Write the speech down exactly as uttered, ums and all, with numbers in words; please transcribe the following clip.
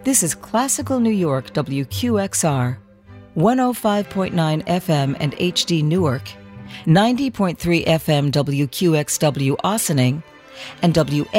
This is Classical New York W Q X R, one oh five point nine F M and H D Newark, ninety point three F M W Q X W Ossining, and W